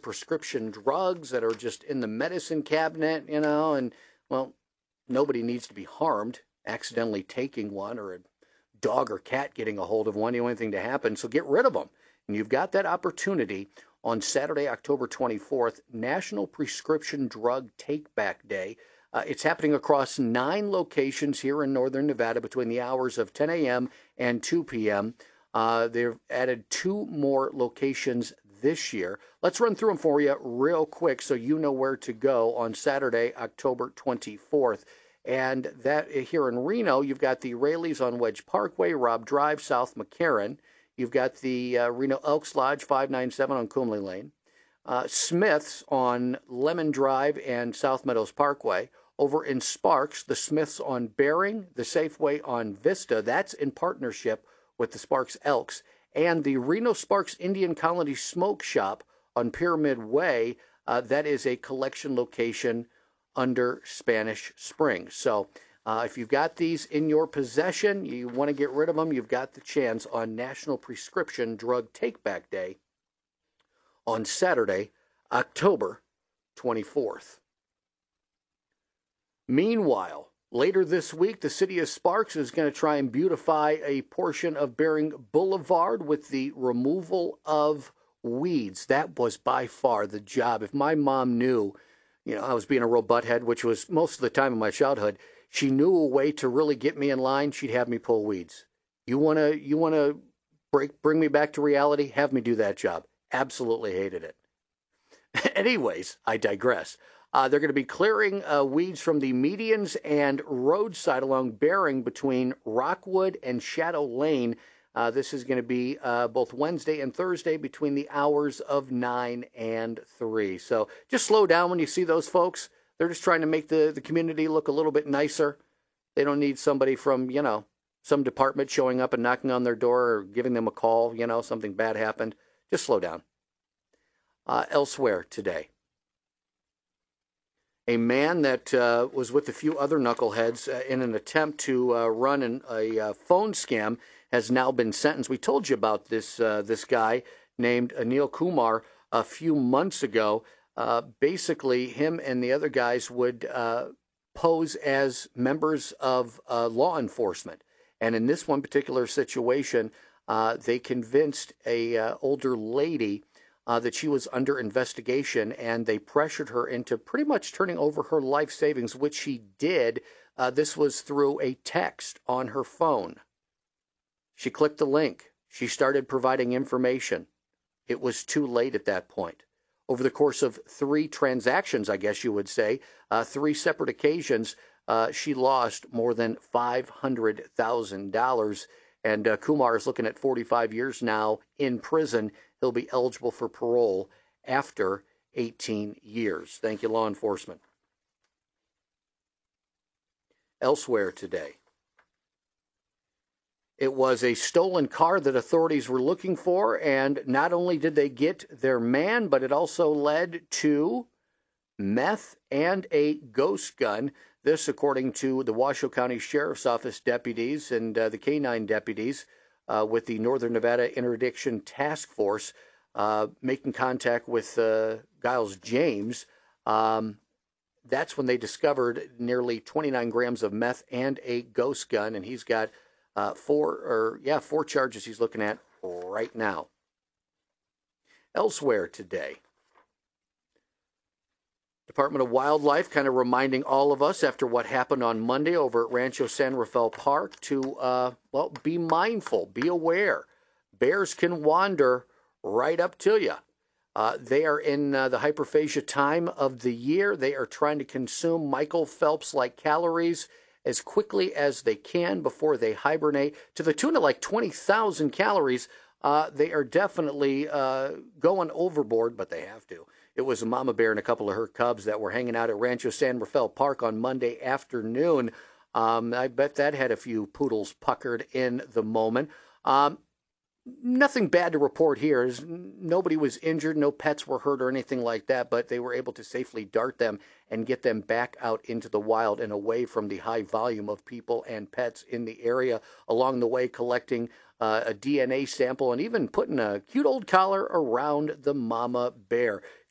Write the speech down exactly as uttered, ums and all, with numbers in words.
prescription drugs that are just in the medicine cabinet, you know, and, well, nobody needs to be harmed accidentally taking one, or a dog or cat getting a hold of one. You don't want anything to happen, so get rid of them. And you've got that opportunity on Saturday, October twenty-fourth, National Prescription Drug Take-Back Day. Uh, it's happening across nine locations here in northern Nevada between the hours of ten a.m. and two p.m. Uh, they've added two more locations this year. Let's run through them for you real quick so you know where to go on Saturday, October twenty-fourth. And that here in Reno, you've got the Raley's on Wedge Parkway, Robb Drive, South McCarran. You've got the uh, Reno Elks Lodge, five ninety-seven on Coomley Lane. Uh, Smith's on Lemon Drive and South Meadows Parkway. Over in Sparks, the Smiths on Bering, the Safeway on Vista. That's in partnership with the Sparks Elks. And the Reno Sparks Indian Colony Smoke Shop on Pyramid Way. Uh, that is a collection location under Spanish Springs. So uh, if you've got these in your possession, you want to get rid of them, you've got the chance on National Prescription Drug Take-Back Day on Saturday, October twenty-fourth. Meanwhile, later this week, the city of Sparks is going to try and beautify a portion of Bering Boulevard with the removal of weeds. That was by far the job. If my mom knew, you know, I was being a real butthead, which was most of the time in my childhood, she knew a way to really get me in line, she'd have me pull weeds. You want to you want to break bring me back to reality? Have me do that job. Absolutely hated it. Anyways, I digress. Uh, they're going to be clearing uh, weeds from the medians and roadside along Bering between Rockwood and Shadow Lane. Uh, this is going to be uh, both Wednesday and Thursday between the hours of nine and three. So just slow down when you see those folks. They're just trying to make the, the community look a little bit nicer. They don't need somebody from, you know, some department showing up and knocking on their door or giving them a call, you know, something bad happened. Just slow down. Uh, elsewhere today, a man that uh, was with a few other knuckleheads uh, in an attempt to uh, run an, a uh, phone scam has now been sentenced. We told you about this uh, this guy named Anil Kumar a few months ago. Uh, basically, him and the other guys would uh, pose as members of uh, law enforcement. And in this one particular situation, uh, they convinced a uh, older lady Uh, that she was under investigation, and they pressured her into pretty much turning over her life savings, which she did. Uh, this was through a text on her phone. She clicked the link. She started providing information. It was too late at that point. Over the course of three transactions, I guess you would say, uh, three separate occasions, uh, she lost more than five hundred thousand dollars. And uh, Kumar is looking at forty-five years now in prison. He'll be eligible for parole after eighteen years. Thank you, law enforcement. Elsewhere today, it was a stolen car that authorities were looking for, and not only did they get their man, but it also led to meth and a ghost gun. This, according to the Washoe County Sheriff's Office deputies and uh, the K nine deputies uh, with the Northern Nevada Interdiction Task Force, uh, making contact with uh, Giles James. Um, that's when they discovered nearly twenty-nine grams of meth and a ghost gun, and he's got uh, four, or yeah, four charges he's looking at right now. Elsewhere today, Department of Wildlife kind of reminding all of us after what happened on Monday over at Rancho San Rafael Park to, uh, well, be mindful, be aware. Bears can wander right up to you. Uh, they are in uh, the hyperphagia time of the year. They are trying to consume Michael Phelps-like calories as quickly as they can before they hibernate, to the tune of like twenty thousand calories. Uh, they are definitely uh, going overboard, but they have to. It was a mama bear and a couple of her cubs that were hanging out at Rancho San Rafael Park on Monday afternoon. Um, I bet that had a few poodles puckered in the moment. Um, nothing bad to report here. Nobody was injured, no pets were hurt or anything like that, but they were able to safely dart them and get them back out into the wild and away from the high volume of people and pets in the area. Along the way, collecting uh, a D N A sample and even putting a cute old collar around the mama bear.